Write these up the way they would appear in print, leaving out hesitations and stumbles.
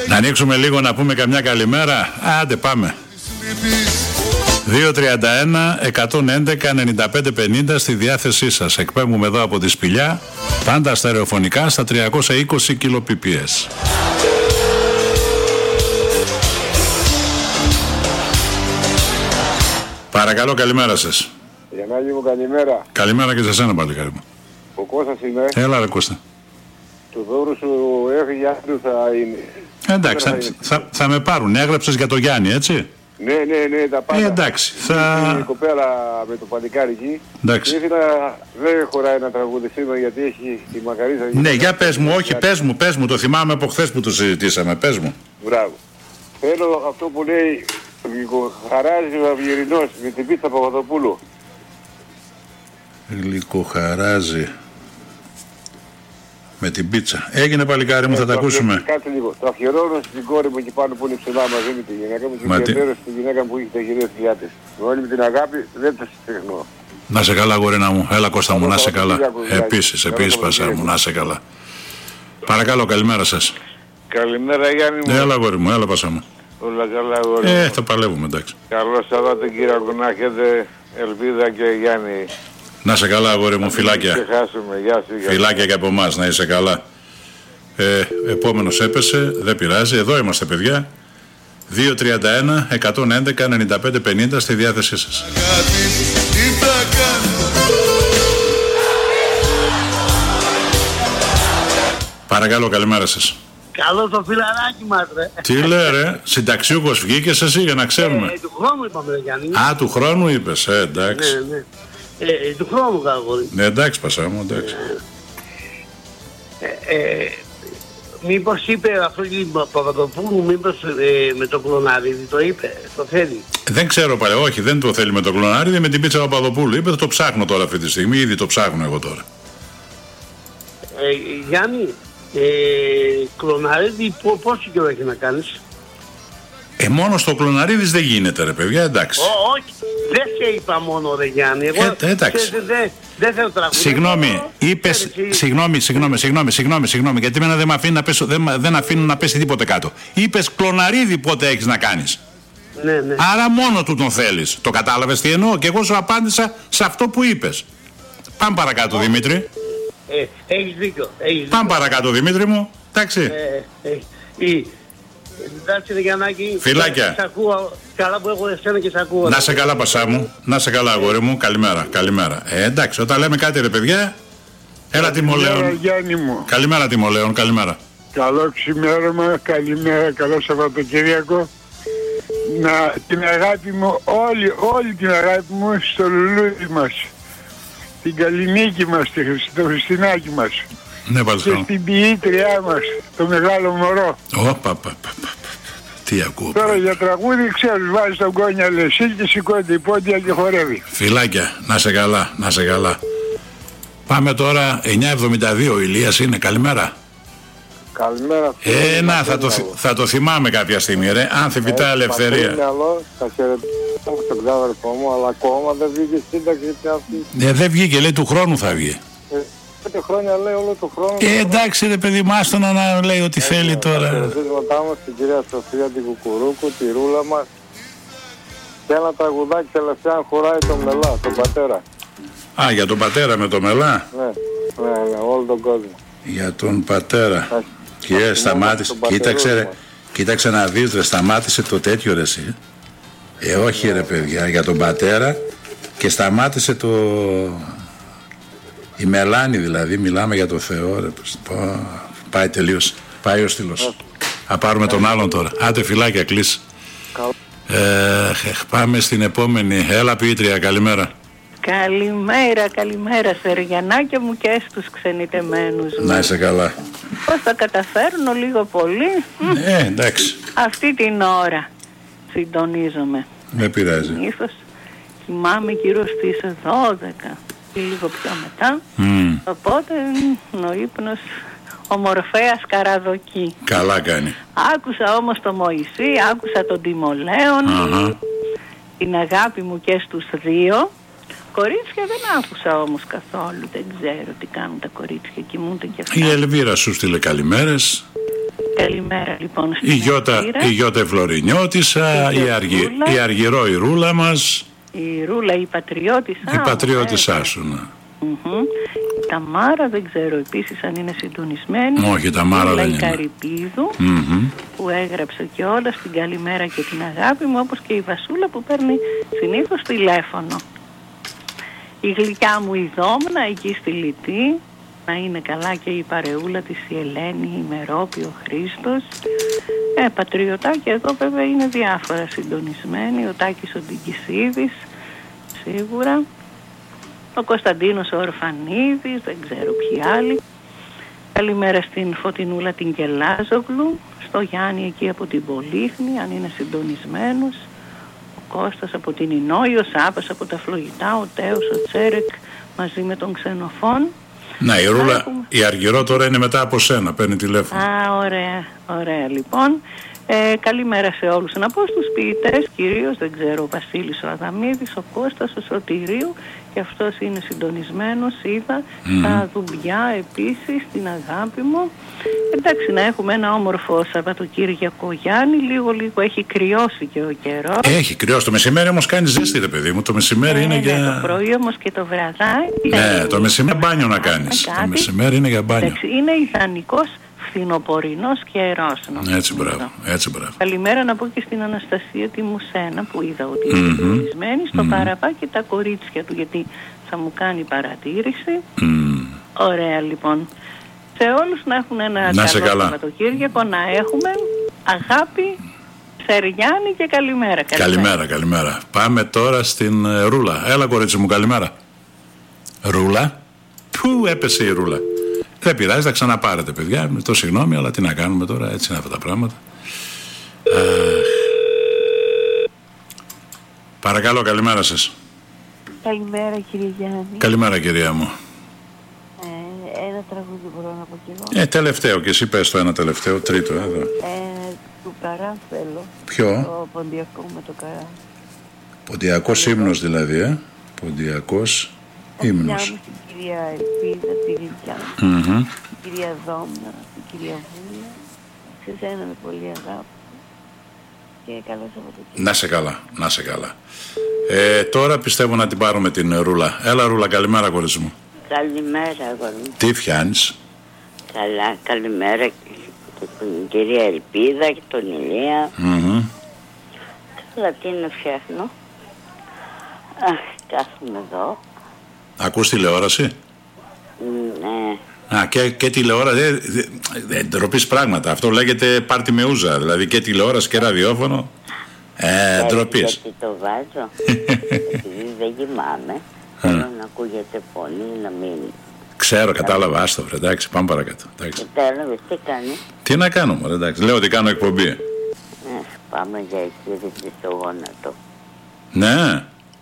Να ανοίξουμε λίγο να πούμε καμιά καλημέρα. Άντε πάμε. 231-111-95-50 στη διάθεσή σας. Εκπέμπουμε εδώ από τη Σπηλιά, πάντα στερεοφωνικά στα 320 kbps. Παρακαλώ, καλημέρα σας. Γιαννάκη μου, καλημέρα. Καλημέρα και σε εσένα, παλικάρι μου. Ο Κώστας είμαι. Έλα ρε Κώστα. Το δώρο σου έχει Γιάννη θα είναι. Εντάξει, θα με πάρουν. Έγραψες για το Γιάννη, έτσι. Ναι, τα πάντα. Εντάξει. Η κοπέλα με το παλικάρι εκεί. Εντάξει. Ήθελα, δεν χωράει να τραγούδι σήμερα γιατί έχει τη Μακαρίζα. Ναι, για πες μου, όχι, πες μου, το θυμάμαι από χθες που το συζητήσαμε, πες μου. Μπράβο. Θέλω αυτό που λέει Γλυκοχαράζει ο Αυγερινός με την πίτσα Παπαδοπούλου. Γλυκοχαράζει με την πίτσα. Έγινε παλικάρι μου, θα τα ακούσουμε. Κάτσε λίγο. Το αφιερώνω στην κόρη μου εκεί πάνω που είναι ψηλά μαζί με τη γυναίκα μου και ιδιαίτερα στη γυναίκα μου που έχει τα γυρία φιλιά της. Όλοι με την αγάπη δεν τα συχνώ. Να σε καλά, γορίνα μου. Έλα Κώστα μου, να σε καλά. Επίσης Πασάρ μου, να σε καλά. Παρακαλώ, καλημέρα σας. Καλημέρα Γιάννη μου. Έλα γόρι μου, έλα Πασά μου. Όλα καλά γόρι μου. Θα παλεύουμε, εντάξει. Καλό Σαββατοκύριακο να έχετε, Ελπίδα και Γιάννη. Να σε καλά αγόρι μου, φιλάκια. Γεια σου. Φιλάκια και από εμάς, να είσαι καλά. Επόμενος έπεσε, δεν πειράζει, εδώ είμαστε παιδιά. 231-111-95-50 στη διάθεσή σας. Παρακαλώ, καλημέρα σας. Καλό το φιλαράκι μας ρε. Τι λέει ρε, συνταξιούχος βγήκες εσύ για να ξέρουμε. Του χρόνου είπαμε ρε Γιάννη. Α, του χρόνου είπες, εντάξει. Ναι. Του χρόνου καγόρι. Ναι, εντάξει Πασά μου, εντάξει. Μήπως είπε αυτό η Παπαδοπούλου, μήπως με το Κλωνάριδη το είπε, το θέλει. Δεν ξέρω πάλι, όχι, δεν το θέλει με το Κλωνάριδη, με την πίτσα Παπαδοπούλου. Είπε, θα το ψάχνω τώρα αυτή τη στιγμή, ήδη το ψάχνω εγώ τώρα. Γιάννη, Κλωνάριδη πόσο καιρό έχει να κάνεις? Μόνο στο Κλωναρίδης δεν γίνεται ρε παιδιά, εντάξει. Όχι, δεν σε είπα μόνο ρε Γιάννη. Εγώ εντάξει. Δεν θέλω τραγούδι. Συγγνώμη, είπες, συγγνώμη, γιατί εμένα δεν αφήνουν να πέσει τίποτε κάτω. Είπες Κλωναρίδη πότε έχεις να κάνεις. Ναι. Άρα μόνο του τον θέλεις. Το κατάλαβες τι εννοώ? Και εγώ σου απάντησα σε αυτό που είπες. Πάμε παρακάτω Δημήτρη. Έχεις δίκιο. Πάμε παρακάτω Δημήτρη μου. Εντάξει. Εντάξει ρε Γιαννάκη. Φιλάκια. Σ' ακούω, καλά που έχω εσένα και σ' ακούω. Να σε καλά Πασά μου, να σε καλά αγόρι μου, καλημέρα. Εντάξει, όταν λέμε κάτι ρε παιδιά, έλα Τιμολέων. Καλημέρα Τιμολέων, καλημέρα. Καλό ξημέρωμα, καλημέρα, καλό Σαββατοκύριακο. Την αγάπη μου, όλη την αγάπη μου στο λουλούδι μας. Την Καλλινίκη μας, το Χριστινάκι μας. Ναι, και στην ποιήτριά μας, το μεγάλο μωρό. Τι ακούω. Τώρα για τραγούδι ξέρεις, βάζει τον κόνια λεσί και σηκώνεται η πόντια και χορεύει. Φιλάκια, να σε καλά. Πάμε τώρα 9:72, ο Ηλίας είναι, καλημέρα. Καλημέρα. Θα το θυμάμαι κάποια στιγμή ρε, Άνθη Ελευθερία. Θα χαιρετήσω τον ξάδερφό μου, αλλά ακόμα δεν βγήκε σύνταξη και αυτή. Δεν βγήκε, λέει του χρόνου θα βγει. 5 χρόνια λέει όλο το χρόνο. Εντάξει ρε παιδί μου, άστο να λέει ό,τι θέλει τώρα. Τα χαιρετίσματά μας στην κυρία Σοφία την Κουκουρούκου, τη Ρούλα μας. Και ένα τραγουδάκι τελευταία χωράει τον Μελά, τον πατέρα. Α, για τον πατέρα με το Μελά. Ναι, όλο τον κόσμο. Για τον πατέρα. Και σταμάτησε, κοίταξε να δεις ρε, σταμάτησε το τέτοιο ρε εσύ. Όχι ρε παιδιά, για τον πατέρα και σταμάτησε το... Η Μελάνη δηλαδή, μιλάμε για το Θεό ρε. Πάει τελείως, πάει ο στυλός. Θα πάρουμε τον άλλον τώρα. Άντε φιλάκια, κλείσει. Πάμε στην επόμενη. Έλα ποιήτρια, καλημέρα. Καλημέρα σε Γιαννάκια μου και στους ξενιτεμένους μου. Να είσαι καλά. Πώς θα καταφέρνω λίγο πολύ. Εντάξει. Αυτή την ώρα συντονίζομαι. Με πειράζει. Ίσως κοιμάμαι γύρω στις 12 ή λίγο πιο μετά. Οπότε ο ύπνος ομορφέας καραδοκεί. Καλά κάνει. Άκουσα όμως το Μωυσή, άκουσα τον Τιμολέων, την αγάπη μου και στους δύο. Κορίτσια δεν άκουσα όμως καθόλου, δεν ξέρω τι κάνουν τα κορίτσια, κοιμούνται και αυτά. Η Ελβίρα σου στείλε καλημέρες. καλημέρα λοιπόν στην η Γιώτα Φλωρινιώτισσα, η Αργυρό η Ρούλα μας. Η Ρούλα η πατριώτισσα. Η πατριώτισά σου, ναι. Η Ταμάρα δεν ξέρω επίσης αν είναι συντονισμένη. Όχι, η Ταμάρα δεν είναι. Η Καρυπίδου που έγραψε και όλα στην καλημέρα και την αγάπη μου, όπως και η Βασούλα που παίρνει συνήθως τηλέφωνο. Η γλυκιά μου η Δόμνα εκεί στη Λιτή, να είναι καλά και η παρεούλα της η Ελένη, η Μερόπη, ο Χρήστος. Πατριωτάκια εδώ βέβαια είναι διάφορα συντονισμένοι, ο Τάκης ο Ντιγκισίδης σίγουρα, ο Κωνσταντίνος ο Ορφανίδης, δεν ξέρω ποιοι άλλοι. Καλημέρα στην Φωτεινούλα την Κελάζογλου, στο Γιάννη εκεί από την Πολύχνη, αν είναι συντονισμένος, ο Κώστας από την Ινόη, ο Σάπας από τα Φλογητά, ο Τέος, ο Τσέρεκ μαζί με τον Ξενοφών. Να, η Ρούλα, η Αργυρό τώρα είναι μετά από σένα, παίρνει τηλέφωνο. Ωραία λοιπόν. Καλημέρα σε όλους. Να πω στους ποιητές, κυρίως δεν ξέρω, ο Βασίλης ο Αδαμίδης, ο Κώστας ο Σωτηρίου, και αυτός είναι συντονισμένος, είδα, τα Δουμπιά επίσης, την αγάπη μου. Εντάξει, να έχουμε ένα όμορφο Σαββατοκύριακο, Γιάννη, λίγο έχει κρυώσει και ο καιρός. Έχει κρυώσει, το μεσημέρι όμως κάνει ζέστη ρε παιδί μου, το μεσημέρι είναι για... Το πρωί όμως και το βραδάκι. Ναι, το μεσημέρι μπάνιο να κάνεις, το μεσημέρι είναι για μπάνιο. Εντάξει, είναι ιδανικός φθινοπορεινός καιρός. Έτσι μπράβο, έτσι μπράβο. Καλημέρα να πω και στην Αναστασία τη Μουσένα που είδα ότι είναι συντονισμένη, στο Παραπά και τα κορίτσια του, γιατί θα μου κάνει παρατήρηση. Ωραία λοιπόν. Σε όλους να έχουν ένα καλό Σαββατοκύριακο, να έχουμε αγάπη, Σεριάννη και καλημέρα. Καλημέρα. Πάμε τώρα στην Ρούλα. Έλα κορίτσι μου, καλημέρα. Ρούλα. Πού έπεσε η Ρούλα. Δεν πειράζει, θα ξαναπάρετε παιδιά, με το συγγνώμη, αλλά τι να κάνουμε τώρα, έτσι είναι αυτά τα πράγματα. Παρακαλώ, καλημέρα σας. Καλημέρα κύριε Γιάννη. Καλημέρα κυρία μου. Ένα τραγούδι μπορώ να πω κι εγώ. Τελευταίο, και εσύ πες το ένα τελευταίο, τρίτο εδώ. Του Καρά θέλω. Ποιο? Το Ποντιακό με το Καρά. Ποντιακός ύμνος δηλαδή, Ποντιακός ύμνος. Στην κυρία Ελπίδα, τη Γλυκιά, την κυρία Δόμνα, την κυρία Βούλα. Σε σένα με πολύ αγάπη. Και καλό Σαββατοκύριακο. Να σε καλά. Τώρα πιστεύω να την πάρουμε την Ρούλα. Έλα Ρούλα, καλημέρα κορίτσι μου. Καλημέρα αγόρι μου. Τι φτιάνεις? Καλά, καλημέρα και την κυρία Ελπίδα και τον Ηλία. Καλά, τι να φτιάχνω. Κάθομαι εδώ. Ακούς τηλεόραση? Ναι. Και τηλεόραση, δεν ντροπείς πράγματα. Αυτό λέγεται πάρτι με ούζα. Δηλαδή και τηλεόραση και ραδιόφωνο. Ντροπείς. Γιατί το βάζω? Επειδή δεν κοιμάμαι. Θέλω να ακούγεται φωνή, να μην... Ξέρω, κατάλαβα, άστο, εντάξει, πάμε παρακάτω. Κατάλαβες, τι κάνει? Τι να κάνουμε, εντάξει, λέω ότι κάνω εκπομπή. Πάμε για εκείρηση στο γόνατο. Ναι.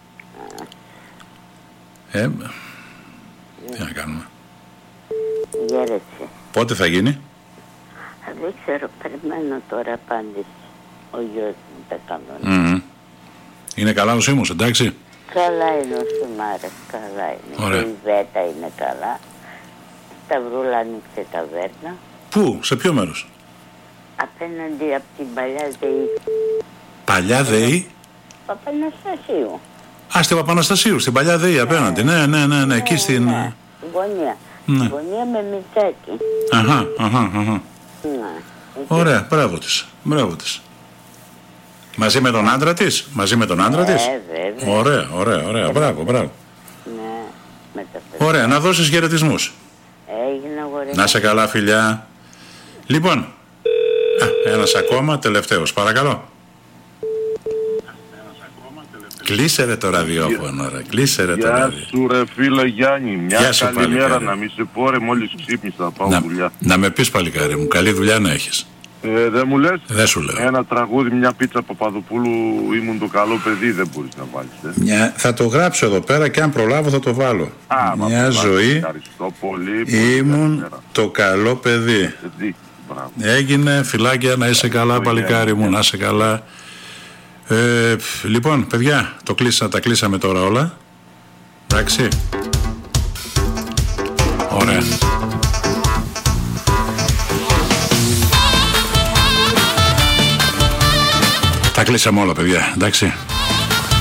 Τι να κάνουμε? Γέρεσε. Πότε θα γίνει? Δεν ξέρω, περιμένω τώρα απάντηση. Ο γιος μου τα κανόνια. Είναι καλά ο Σίμος, εντάξει? Καλά είναι ο Σιμάρας, καλά είναι. Ωραία. Και η Βέτα είναι καλά. Σταυρούλα άνοιξε ταβέρνα. Πού, σε ποιο μέρος? Απέναντι από την Παλιά ΔΕΗ. Παλιά ΔΕΗ? Παπαναστασίου. Στην Παπαναστασίου, στην Παλιά ΔΕΗ απέναντι. Ναι, εκεί στην... Γωνία. Ναι. Γωνία με μυτσάκι. Αχα. Ωραία, μπράβο της. Μαζί με τον άντρα της? Βέβαια. Ωραία, μπράβο. Ναι, με τα παιδιά. Ωραία, να δώσεις χαιρετισμούς. Έγινε αγόρι. Να σε καλά φιλιά. Λοιπόν, ένας ακόμα, τελευταίος, παρακαλώ. Κλείσε ρε το ραδιόφωνο ρε, Γεια σου ρε φίλε Γιάννη, μια καλημέρα να μην σε πω ρε, μόλις ξύπνησα πάω δουλειά. Να με πεις παλικάρι μου, καλή δουλειά να έχεις. Δεν μου λες? Δεν σου λέω. Ένα τραγούδι, μια πίτσα Παπαδοπούλου, ήμουν το καλό παιδί, δεν μπορείς να βάλεις. Θα το γράψω εδώ πέρα και αν προλάβω θα το βάλω. Μια ζωή, ήμουν το καλό παιδί. Έγινε, φιλάκια, να είσαι καλά παλικάρι μου, να είσαι καλά. Λοιπόν, παιδιά, τα κλείσαμε τώρα όλα. Εντάξει. Ωραία. κλείσαμε όλα, παιδιά, εντάξει.